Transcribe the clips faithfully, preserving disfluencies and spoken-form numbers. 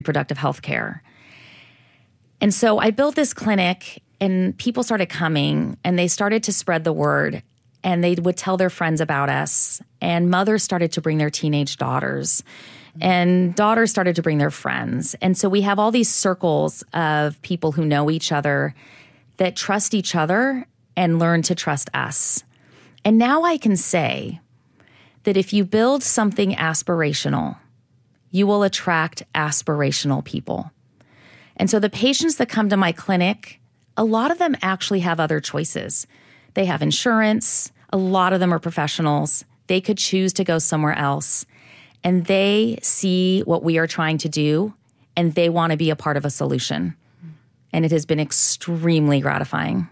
reproductive health care. And so I built this clinic, and people started coming, and they started to spread the word, and they would tell their friends about us. And mothers started to bring their teenage daughters, and daughters started to bring their friends. And so we have all these circles of people who know each other that trust each other and learn to trust us. And now I can say that if you build something aspirational, you will attract aspirational people. And so the patients that come to my clinic, a lot of them actually have other choices. They have insurance. A lot of them are professionals. They could choose to go somewhere else. And they see what we are trying to do, and they want to be a part of a solution. And it has been extremely gratifying.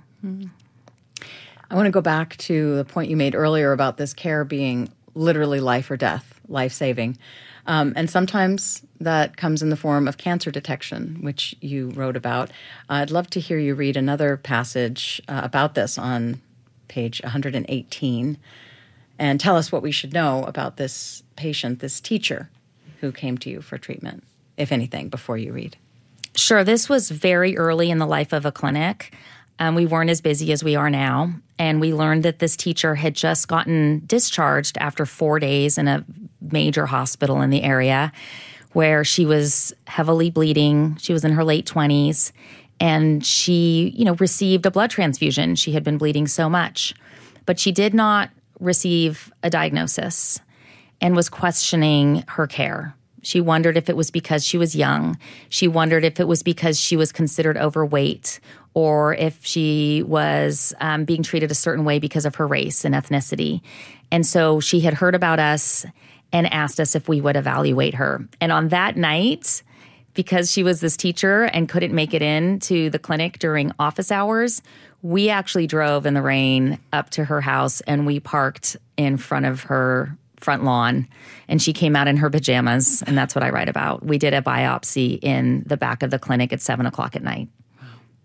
I want to go back to the point you made earlier about this care being literally life or death, life-saving. Um, and sometimes that comes in the form of cancer detection, which you wrote about. Uh, I'd love to hear you read another passage uh, about this on page one hundred eighteen, and tell us what we should know about this patient, this teacher who came to you for treatment, if anything, before you read. Sure. This was very early in the life of a clinic. Um, we weren't as busy as we are now. And we learned that this teacher had just gotten discharged after four days in a major hospital in the area where she was heavily bleeding. She was in her late twenties, and she, you know, received a blood transfusion. She had been bleeding so much, but she did not receive a diagnosis and was questioning her care. She wondered if it was because she was young. She wondered if it was because she was considered overweight, or if she was um, being treated a certain way because of her race and ethnicity. And so she had heard about us and asked us if we would evaluate her. And on that night, because she was this teacher and couldn't make it into the clinic during office hours, we actually drove in the rain up to her house, and we parked in front of her front lawn, and she came out in her pajamas, and that's what I write about. We did a biopsy in the back of the clinic at seven o'clock at night. Wow.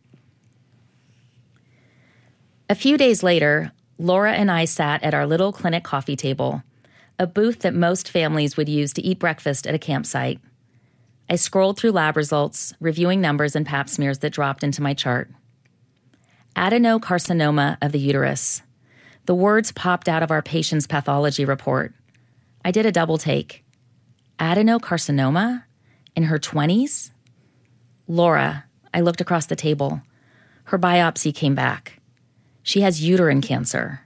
A few days later, Laura and I sat at our little clinic coffee table, a booth that most families would use to eat breakfast at a campsite. I scrolled through lab results, reviewing numbers and pap smears that dropped into my chart. Adenocarcinoma of the uterus. The words popped out of our patient's pathology report. I did a double take. Adenocarcinoma? In her twenties? Laura, I looked across the table. Her biopsy came back. She has uterine cancer.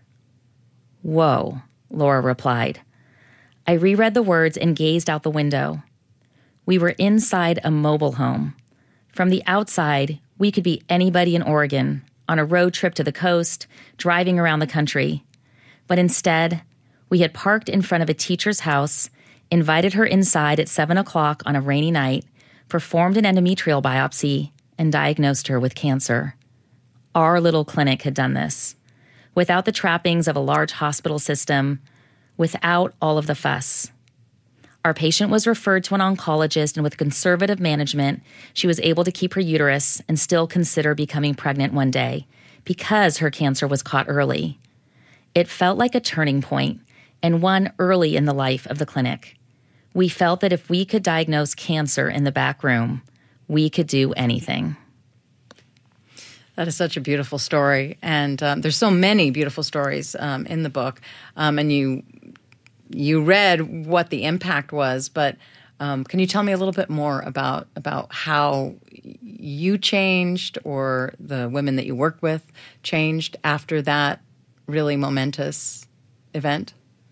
Whoa, Laura replied. I reread the words and gazed out the window. We were inside a mobile home. From the outside, we could be anybody in Oregon, on a road trip to the coast, driving around the country. But instead, we had parked in front of a teacher's house, invited her inside at seven o'clock on a rainy night, performed an endometrial biopsy, and diagnosed her with cancer. Our little clinic had done this, without the trappings of a large hospital system, without all of the fuss. Our patient was referred to an oncologist, and with conservative management, she was able to keep her uterus and still consider becoming pregnant one day because her cancer was caught early. It felt like a turning point, and one early in the life of the clinic. We felt that if we could diagnose cancer in the back room, we could do anything. That is such a beautiful story, and um, there's so many beautiful stories um, in the book, um, and you you read what the impact was, but um, can you tell me a little bit more about about how you changed, or the women that you worked with changed after that really momentous event?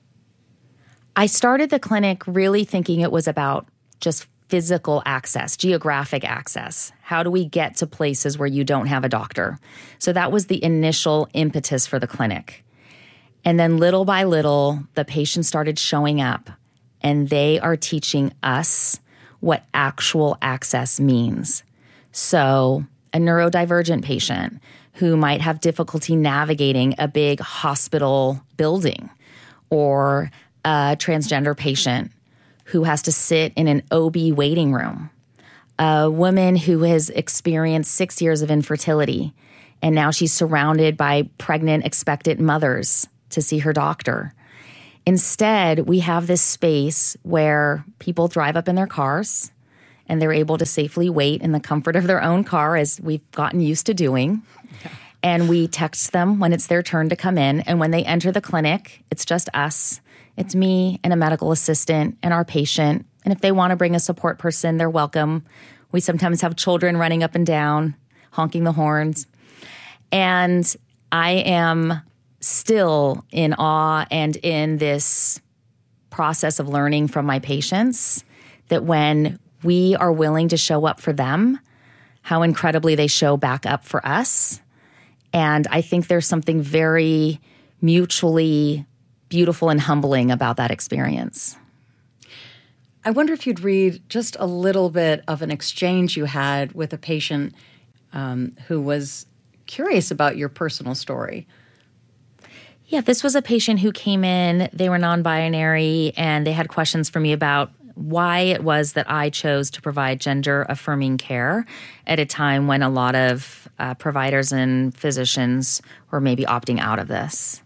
I started the clinic really thinking it was about just physical access, geographic access. How do we get to places where you don't have a doctor? So that was the initial impetus for the clinic. And then little by little, the patients started showing up, and they are teaching us what actual access means. So a neurodivergent patient who might have difficulty navigating a big hospital building, or a transgender patient who has to sit in an O B waiting room, a woman who has experienced six years of infertility, and now she's surrounded by pregnant, expectant mothers to see her doctor. Instead, we have this space where people drive up in their cars and they're able to safely wait in the comfort of their own car, as we've gotten used to doing. Yeah. And we text them when it's their turn to come in. And when they enter the clinic, it's just us. It's me and a medical assistant and our patient. And if they want to bring a support person, they're welcome. We sometimes have children running up and down, honking the horns. And I am still in awe and in this process of learning from my patients that when we are willing to show up for them, how incredibly they show back up for us. And I think there's something very mutually beautiful and humbling about that experience. I wonder if you'd read just a little bit of an exchange you had with a patient um, who was curious about your personal story. Yeah, this was a patient who came in, they were non-binary, and they had questions for me about why it was that I chose to provide gender-affirming care at a time when a lot of uh, providers and physicians were maybe opting out of this.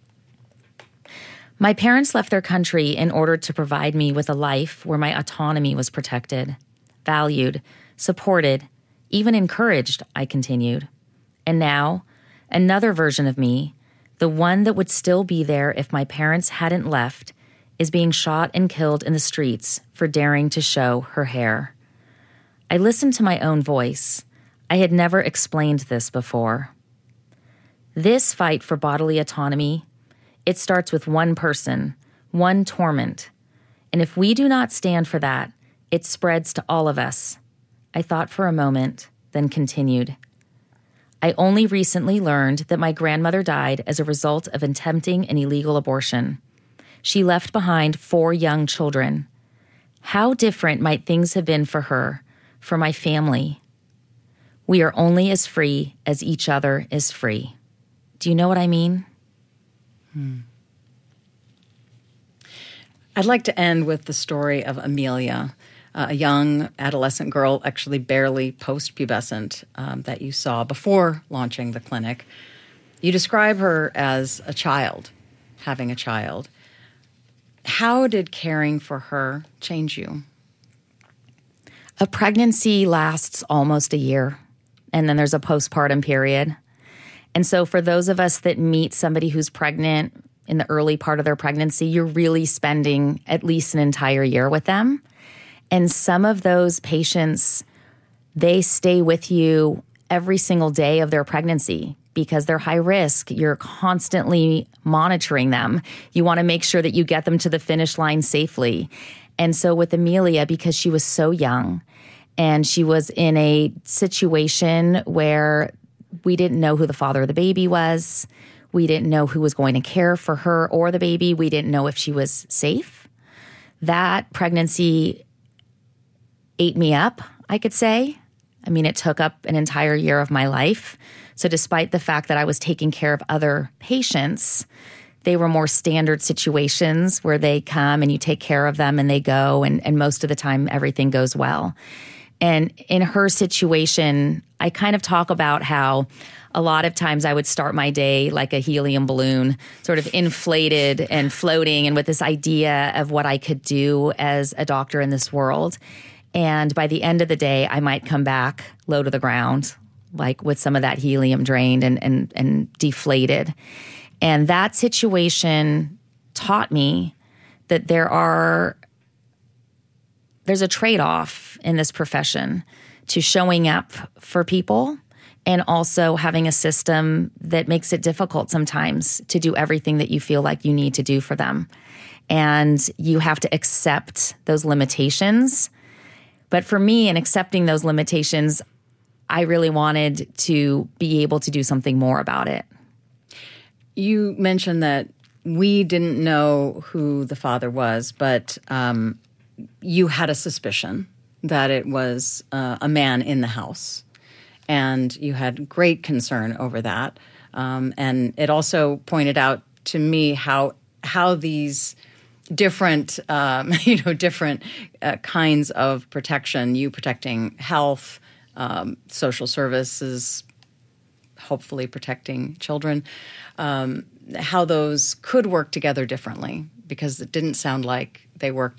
My parents left their country in order to provide me with a life where my autonomy was protected, valued, supported, even encouraged, I continued. And now, another version of me, the one that would still be there if my parents hadn't left, is being shot and killed in the streets for daring to show her hair. I listened to my own voice. I had never explained this before. This fight for bodily autonomy, it starts with one person, one torment. And if we do not stand for that, it spreads to all of us. I thought for a moment, then continued. I only recently learned that my grandmother died as a result of attempting an illegal abortion. She left behind four young children. How different might things have been for her, for my family? We are only as free as each other is free. Do you know what I mean? Hmm. I'd like to end with the story of Amelia, uh, a young adolescent girl, actually barely post-pubescent, um, that you saw before launching the clinic. You describe her as a child, having a child. How did caring for her change you? A pregnancy lasts almost a year, and then there's a postpartum period. And so for those of us that meet somebody who's pregnant in the early part of their pregnancy, you're really spending at least an entire year with them. And some of those patients, they stay with you every single day of their pregnancy because they're high risk. You're constantly monitoring them. You want to make sure that you get them to the finish line safely. And so with Amelia, because she was so young and she was in a situation where we didn't know who the father of the baby was, we didn't know who was going to care for her or the baby, we didn't know if she was safe. That pregnancy ate me up, I could say. I mean, it took up an entire year of my life. So despite the fact that I was taking care of other patients, they were more standard situations where they come and you take care of them and they go, and, and most of the time everything goes well. And in her situation, I kind of talk about how a lot of times I would start my day like a helium balloon, sort of inflated and floating, and with this idea of what I could do as a doctor in this world. And by the end of the day, I might come back low to the ground, like with some of that helium drained and, and, and deflated. And that situation taught me that there are, there's a trade-off in this profession to showing up for people and also having a system that makes it difficult sometimes to do everything that you feel like you need to do for them. And you have to accept those limitations. But for me, in accepting those limitations, I really wanted to be able to do something more about it. You mentioned that we didn't know who the father was, but um, you had a suspicion that it was uh, a man in the house. And you had great concern over that. Um, and it also pointed out to me how how these different, um, you know, different uh, kinds of protection, you protecting health, um, social services, hopefully protecting children, um, how those could work together differently, because it didn't sound like they worked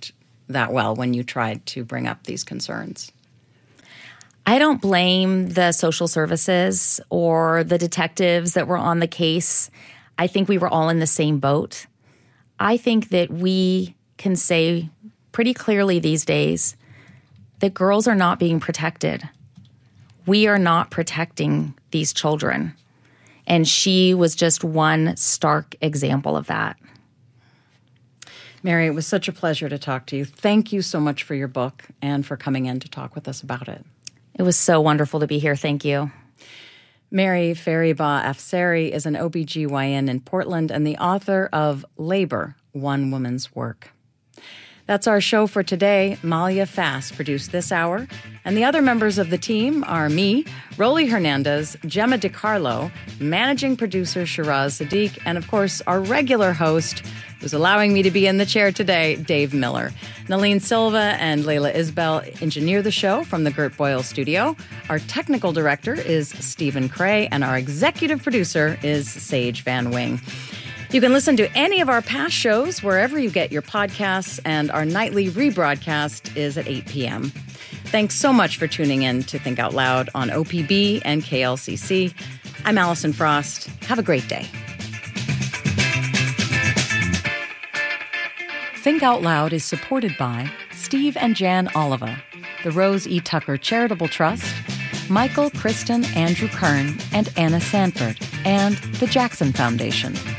that well when you tried to bring up these concerns? I don't blame the social services or the detectives that were on the case. I think we were all in the same boat. I think that we can say pretty clearly these days that girls are not being protected. We are not protecting these children. And she was just one stark example of that. Mary, it was such a pleasure to talk to you. Thank you so much for your book and for coming in to talk with us about it. It was so wonderful to be here. Thank you. Mary Faribaugh Afsari is an O B G Y N in Portland and the author of Labor, One Woman's Work. That's our show for today. Malia Fass produced this hour, and the other members of the team are me, Rolly Hernandez, Gemma DiCarlo, managing producer Shiraz Sadiq, and of course, our regular host, who's allowing me to be in the chair today, Dave Miller. Nalene Silva and Layla Isbell engineer the show from the Gert Boyle studio. Our technical director is Stephen Cray, and our executive producer is Sage Van Wing. You can listen to any of our past shows wherever you get your podcasts, and our nightly rebroadcast is at eight p.m. Thanks so much for tuning in to Think Out Loud on O P B and K L C C. I'm Allison Frost. Have a great day. Think Out Loud is supported by Steve and Jan Oliva, the Rose E. Tucker Charitable Trust, Michael, Kristen, Andrew Kern, and Anna Sanford, and the Jackson Foundation.